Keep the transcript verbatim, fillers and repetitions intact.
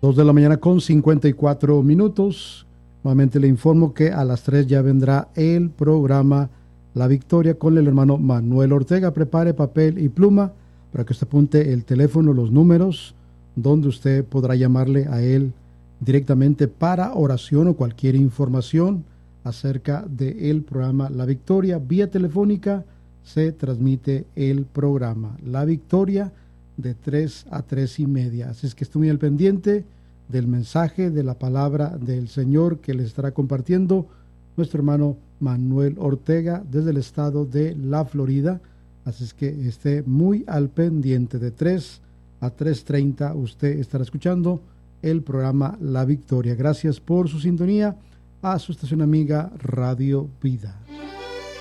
dos de la mañana con cincuenta y cuatro minutos. Nuevamente le informo que a las tres ya vendrá el programa La Victoria con el hermano Manuel Ortega. Prepare papel y pluma para que usted apunte el teléfono, los números, donde usted podrá llamarle a él directamente para oración o cualquier información acerca del programa La Victoria. Vía telefónica se transmite el programa La Victoria de tres a tres y media. Así es que estoy muy al pendiente del mensaje, de la palabra del Señor que les estará compartiendo nuestro hermano Manuel Ortega desde el estado de la Florida. Así es que esté muy al pendiente. De tres a tres treinta usted estará escuchando el programa La Victoria. Gracias por su sintonía a su estación amiga Radio Vida.